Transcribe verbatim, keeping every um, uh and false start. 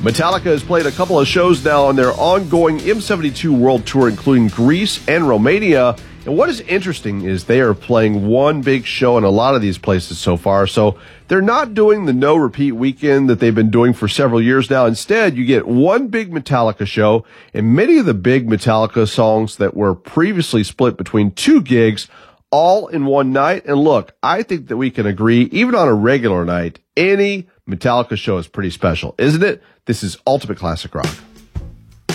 Metallica has played a couple of shows now on their ongoing M seventy-two World Tour, including Greece and Romania. And what is interesting is they are playing one big show in a lot of these places so far. So they're not doing the no repeat weekend that they've been doing for several years now. Instead, you get one big Metallica show, and many of the big Metallica songs that were previously split between two gigs all in one night. And look, I think that we can agree, even on a regular night, any Metallica show is pretty special, isn't it? This is Ultimate Classic Rock.